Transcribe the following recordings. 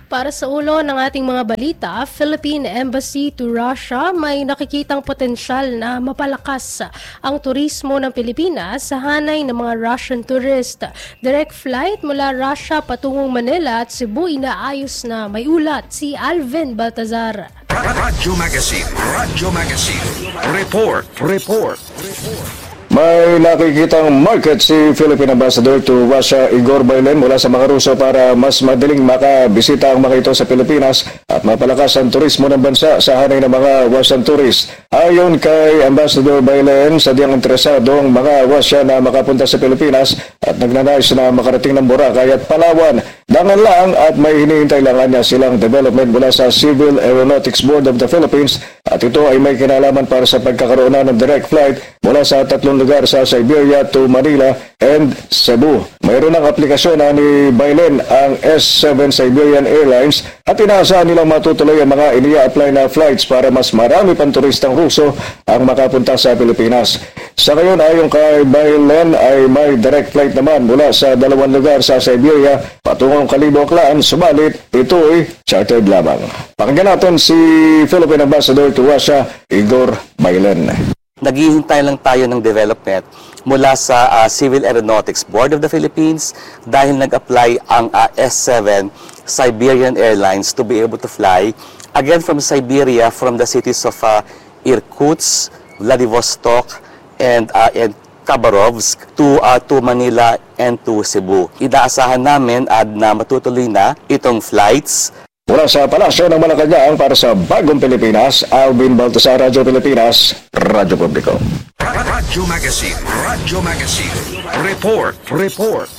Para sa ulo ng ating mga balita, Philippine Embassy to Russia may nakikitang potensyal na mapalakas ang turismo ng Pilipinas sa hanay ng mga Russian tourist. Direct flight mula Russia patungong Manila at Cebu inaayos na, may ulat si Alvin Baltazar. Radyo Magazine. Report. May nakikitang market si Philippine Ambassador to Russia Igor Bailen mula sa mga Ruso para mas madaling makabisita ang mga ito sa Pilipinas at mapalakas ang turismo ng bansa sa hanay ng mga Russian tourist. Ayon kay Ambassador Bailen, sadyang interesado ang mga Russia na makapunta sa Pilipinas at nagnanais na makarating ng Boracay at Palawan. Dangan lang at may hinihintay lang niya silang development mula sa Civil Aeronautics Board of the Philippines at ito ay may kinalaman para sa pagkakaroon ng direct flight mula sa tatlong lugar sa Siberia to Manila and Cebu. Mayroon ng aplikasyon ni Bailen ang S7 Siberian Airlines at inaasahan nilang matutuloy ang mga inia-apply na flights para mas marami pang turistang Ruso ang makapunta sa Pilipinas. Sa ngayon, ayon kay Bailen ay may direct flight naman mula sa dalawang lugar sa Siberia patungong Caliboclaan, subalit ito ay chartered lamang. Pakinggan natin si Philippine Ambassador to Russia, Igor Bailen. Naghihintay lang tayo ng development mula sa Civil Aeronautics Board of the Philippines dahil nag-apply ang S7 Siberian Airlines to be able to fly again from Siberia from the cities of Irkutsk, Vladivostok, and Khabarovsk to Manila and to Cebu. Inaasahan namin na matutuloy na itong flights. Mula sa Palasyo ng Malacanang para sa Bagong Pilipinas, Alvin Baltazar, Radyo Pilipinas, Radyo Publiko. Radyo Magazine. Report.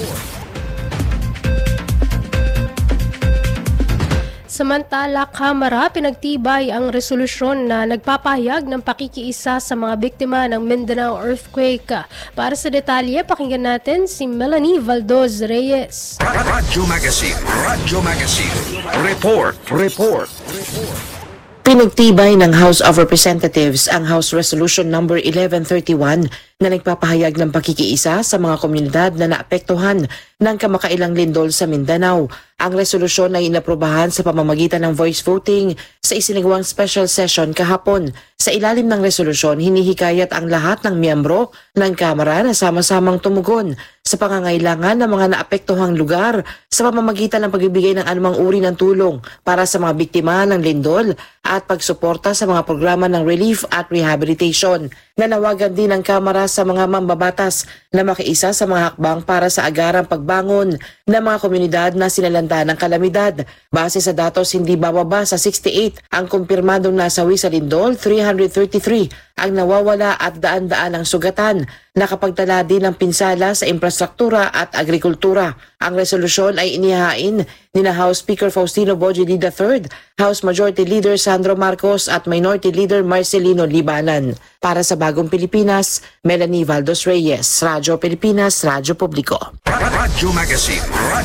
Samantala, Kamara pinagtibay ang resolusyon na nagpapahayag ng pakikiisa sa mga biktima ng Mindanao earthquake. Para sa detalye, pakinggan natin si Melanie Valdoz Reyes. Radyo Magazine. Report. Pinagtibay ng House of Representatives ang House Resolution No. 1131 na nagpapahayag ng pakikiisa sa mga komunidad na naapektuhan ng kamakailang lindol sa Mindanao. Ang resolusyon ay inaprubahan sa pamamagitan ng voice voting sa isinagawang special session kahapon. Sa ilalim ng resolusyon, hinihikayat ang lahat ng miyembro ng Kamara na sama-samang tumugon sa pangangailangan ng mga naapektuhang lugar sa pamamagitan ng pagbibigay ng anumang uri ng tulong para sa mga biktima ng lindol at pagsuporta sa mga programa ng relief at rehabilitation. Nanawagan din ng Kamara sa mga mambabatas na makiisa sa mga hakbang para sa agarang pagbangon ng mga komunidad na sinalanta ng kalamidad. Base sa datos, hindi bababa sa 68 ang kumpirmadong nasawi sa lindol, 333 ang nawawala at daan-daan ang sugatan. Nakapagtala din ng pinsala sa infrastruktura at agrikultura. Ang resolusyon ay inihain ni House Speaker Faustino Bojdili III, House Majority Leader Sandro Marcos at Minority Leader Marcelino Libanan. Para sa Bagong Pilipinas, Melanie Valdoz Reyes, Radyo Pilipinas, Radyo Publiko. Radyo Magazine.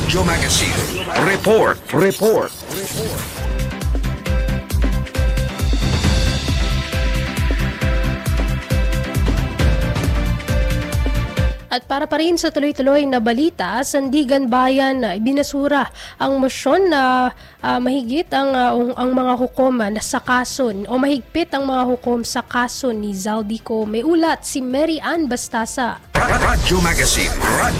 Report. At para pa rin sa tuloy-tuloy na balita, Sandigan Bayan binasura ang mosyon na mahigit ang mga hukom na sa kaso o mahigpit ang mga hukom sa kaso ni Zaldico. May ulat si Mary Ann Bastasa. Radyo Magazine.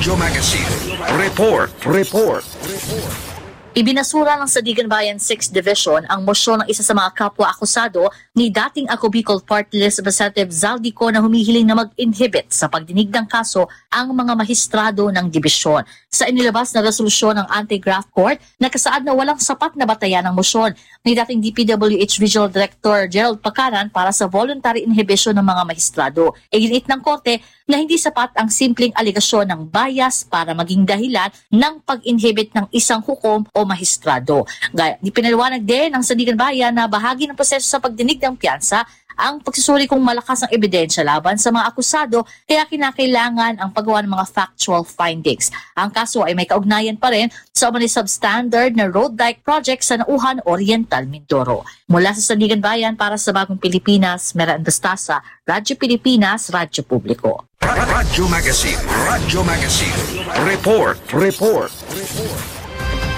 Report. Ibinasura ng Sandigan Bayan 6th Division ang mosyon ng isa sa mga kapwa-akusado ni dating Ako Bicol Party List Representative Zaldico na humihiling na mag-inhibit sa pagdinig ng kaso ang mga mahistrado ng dibisyon. Sa inilabas na resolusyon ng Anti-Graft Court, nakasaad na walang sapat na batayan ng mosyon ni dating DPWH Regional Director Gerald Pacaran para sa voluntary inhibition ng mga mahistrado. Iginit ng korte na hindi sapat ang simpleng aligasyon ng bias para maging dahilan ng pag-inhibit ng isang hukom o mahistrado. Pinaliwanag din ng Sandigan Bayan na bahagi ng proseso sa pagdinig ng piyansa ang pagsusuri kung malakas ang ebidensya laban sa mga akusado, kaya kinakailangan ang paggawa ng mga factual findings. Ang kaso ay may kaugnayan pa rin sa umano'y substandard na road dike project sa Nauhan Oriental, Mindoro. Mula sa Sandigan Bayan para sa Bagong Pilipinas, Mera Andastasa, Radyo Pilipinas, Radyo Publiko. Radyo Magazine. Report.